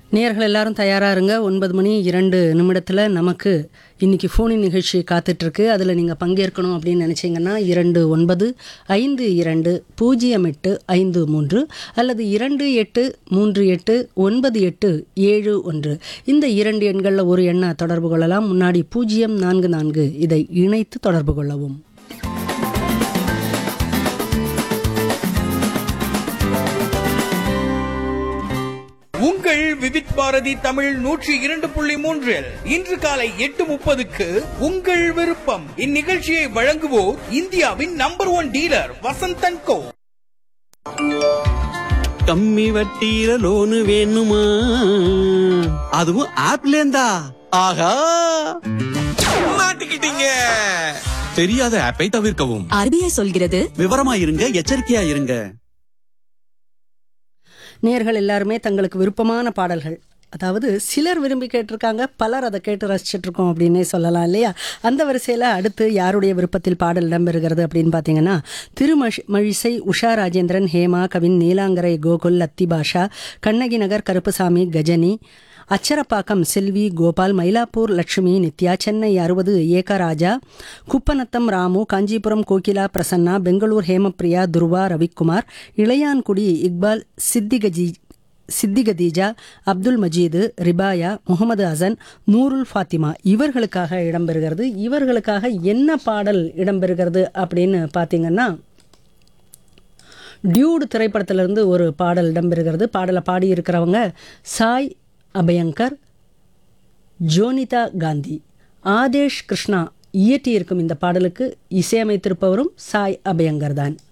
நேயர்கள் எல்லாரும் தயாராக இருங்க. 9:02 நமக்கு இன்றைக்கி ஃபோனின் நிகழ்ச்சி காத்துட்ருக்கு. அதில் நீங்கள் பங்கேற்கணும் அப்படின்னு நினச்சிங்கன்னா 29520853 அல்லது 28389871. இந்த 2 எண்களில் ஒரு எண்ணை தொடர்பு கொள்ளலாம். முன்னாடி 044 இதை இணைத்து தொடர்பு கொள்ளவும். உங்கள் விவித் பாரதி தமிழ் 102.3 இன்று காலை 8:30க்கு உங்கள் விருப்பம். இந்நிகழ்ச்சியை வழங்குவோர் இந்தியாவின் நம்பர் 1 டீலர் வசந்தன் கோ. கம்மி வட்டியில லோனு வேணுமா? அதுவும் ஆப்லேந்தா? ஆஹா, மாட்டிக்கிட்டீங்க. தெரியாத ஆப்பை தவிர்க்கவும். RBI சொல்கிறது, விவரமா இருங்க, எச்சரிக்கையா இருங்க. நேயர்கள் எல்லாருமே தங்களுக்கு விருப்பமான பாடல்கள், அதாவது சிலர் விரும்பி கேட்டிருக்காங்க, பலர் அதை கேட்டு ரசிச்சிட்ருக்கோம் அப்படின்னே சொல்லலாம் இல்லையா? அந்த வரிசையில் அடுத்து யாருடைய விருப்பத்தில் பாடல் இடம்பெறுகிறது அப்படின்னு பார்த்தீங்கன்னா, திருமழிசை உஷா ராஜேந்திரன், ஹேமா, கவின், நீலாங்கரை, கோகுல், லத்தி பாஷா, கண்ணகி நகர் கருப்புசாமி, கஜனி, அச்சரப்பாக்கம் செல்வி, கோபால், மயிலாப்பூர் லட்சுமி, நித்யா, சென்னை 60 ஏகராஜா, குப்பநத்தம் ராமு, காஞ்சிபுரம் கோகிலா பிரசன்னா, பெங்களூர் ஹேமப்பிரியா, துருவா, ரவிக்குமார், இளையான்குடி இக்பால், சித்திகதீஜா, அப்துல் மஜீது, ரிபாயா, முகமது ஹசன், நூருல் ஃபாத்திமா இவர்களுக்காக இடம்பெறுகிறது. இவர்களுக்காக என்ன பாடல் இடம்பெறுகிறது அப்படின்னு பார்த்தீங்கன்னா, டியூடு திரைப்படத்திலிருந்து ஒரு பாடல் இடம்பெறுகிறது. பாடலை பாடியிருக்கிறவங்க சாய் அபயங்கர், ஜோனிதா காந்தி. ஆதேஷ் கிருஷ்ணா இயற்றியிருக்கும் இந்த பாடலுக்கு இசையமைத்திருப்பவரும் சாய் அபயங்கர் தான்.